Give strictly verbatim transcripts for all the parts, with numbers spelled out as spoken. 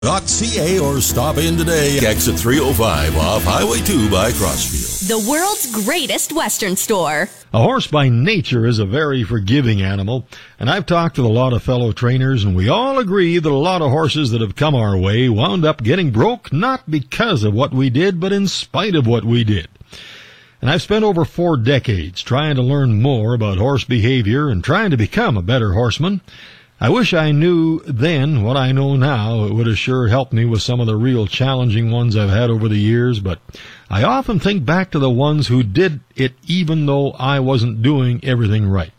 .ca or stop in today. Exit three oh five off Highway two by Crossfield. The world's greatest Western store. A horse by nature is a very forgiving animal, and I've talked with a lot of fellow trainers, and we all agree that a lot of horses that have come our way wound up getting broke not because of what we did, but in spite of what we did. And I've spent over four decades trying to learn more about horse behavior and trying to become a better horseman. I wish I knew then what I know now. It would have sure helped me with some of the real challenging ones I've had over the years, but I often think back to the ones who did it even though I wasn't doing everything right.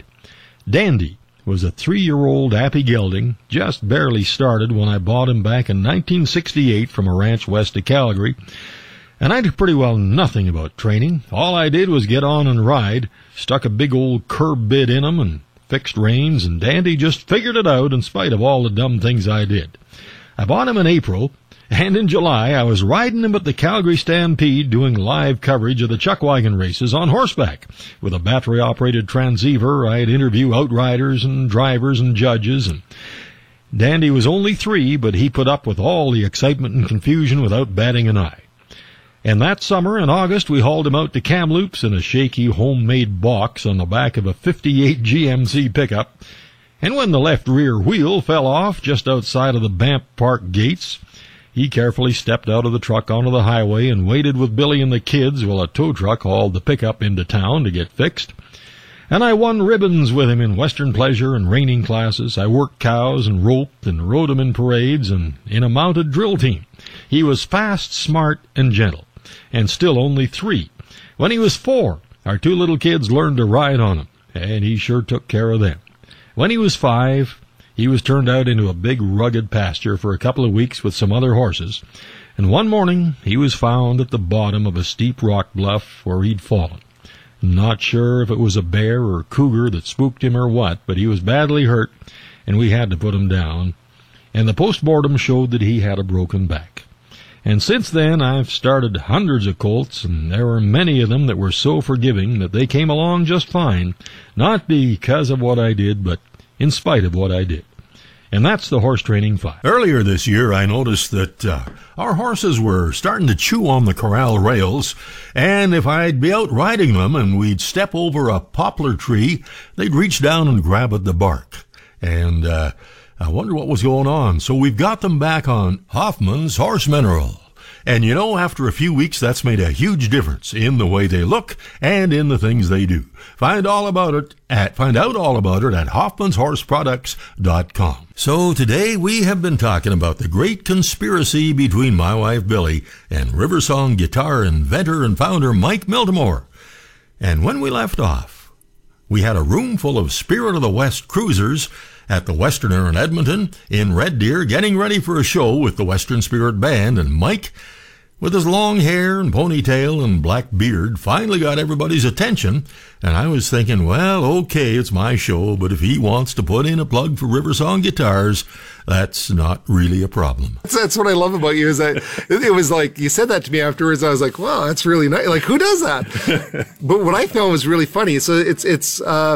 Dandy was a three-year-old Appy Gelding, just barely started when I bought him back in nineteen sixty-eight from a ranch west of Calgary. And I knew pretty well nothing about training. All I did was get on and ride, stuck a big old curb bit in him and fixed reins, and Dandy just figured it out in spite of all the dumb things I did. I bought him in April, and in July I was riding him at the Calgary Stampede doing live coverage of the chuckwagon races on horseback. With a battery-operated transceiver, I'd interview outriders and drivers and judges, and Dandy was only three, but he put up with all the excitement and confusion without batting an eye. And that summer, in August, we hauled him out to Kamloops in a shaky homemade box on the back of a fifty-eight G M C pickup. And when the left rear wheel fell off just outside of the Banff Park gates, he carefully stepped out of the truck onto the highway and waited with Billy and the kids while a tow truck hauled the pickup into town to get fixed. And I won ribbons with him in Western pleasure and reining classes. I worked cows and roped and rode him in parades and in a mounted drill team. He was fast, smart, and gentle, and still only three. When he was four, our two little kids learned to ride on him, and he sure took care of them. When he was five, he was turned out into a big rugged pasture for a couple of weeks with some other horses, and one morning he was found at the bottom of a steep rock bluff where he'd fallen. Not sure if it was a bear or cougar that spooked him or what, but he was badly hurt, and we had to put him down, and the postmortem showed that he had a broken back. And since then, I've started hundreds of colts, and there were many of them that were so forgiving that they came along just fine, not because of what I did, but in spite of what I did. And that's the Horse Training Five. Earlier this year, I noticed that uh, our horses were starting to chew on the corral rails, and if I'd be out riding them and we'd step over a poplar tree, they'd reach down and grab at the bark. And uh, I wonder what was going on. So we've got them back on Hoffman's Horse Mineral. And you know, after a few weeks, that's made a huge difference in the way they look and in the things they do. Find all about it at, find out all about it at Hoffmans Horse Products dot com. So today we have been talking about the great conspiracy between my wife Billy and Riversong guitar inventor and founder Mike Miltimore. And when we left off, we had a room full of Spirit of the West cruisers at the Westerner in Edmonton in Red Deer getting ready for a show with the Western Spirit Band, and Mike, with his long hair and ponytail and black beard, finally got everybody's attention. And I was thinking, well, okay, it's my show, but if he wants to put in a plug for Riversong guitars, that's not really a problem. That's, that's what I love about you is that it was like, you said that to me afterwards. I was like, wow, that's really nice. Like, who does that? But what I found was really funny. So it's, it's, uh,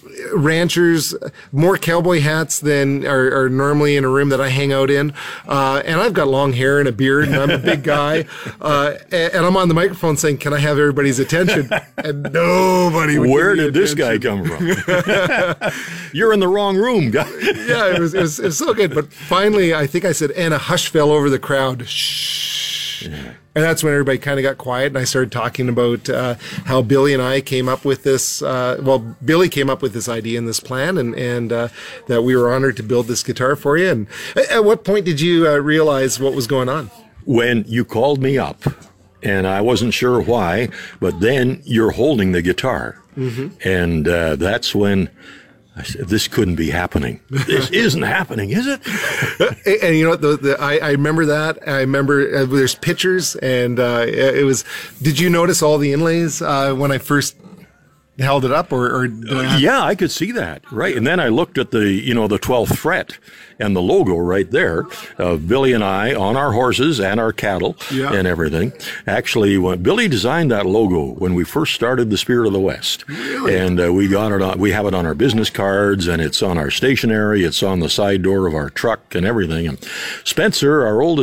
ranchers, more cowboy hats than are, are normally in a room that I hang out in. Uh, and I've got long hair and a beard, and I'm a big guy. Uh, and, and I'm on the microphone saying, can I have everybody's attention? And nobody would Where give me did this guy attention. come from? You're in the wrong room, guy. Yeah, it was, it was, it was so good. But finally, I think I said, and a hush fell over the crowd. Shh. Yeah. And that's when everybody kind of got quiet, and I started talking about uh, how Billy and I came up with this. Uh, well, Billy came up with this idea and this plan, and and uh, that we were honored to build this guitar for you. And at what point did you uh, realize what was going on? When you called me up, and I wasn't sure why, but then you're holding the guitar, mm-hmm. and uh, that's when I said, this couldn't be happening. This isn't happening, is it? and, and you know what? The, the, I, I remember that. I remember uh, there's pictures, and uh, it was. Did you notice all the inlays uh, when I first held it up, or, or did it have- Yeah, I could see that, right? And then I looked at the, you know, the twelfth fret and the logo right there of Billy and I on our horses and our cattle Yeah. and everything. Actually, when Billy designed that logo when we first started the Spirit of the West, Really? and uh, we got it on, we have it on our business cards, and it's on our stationery, it's on the side door of our truck and everything. And Spencer, our oldest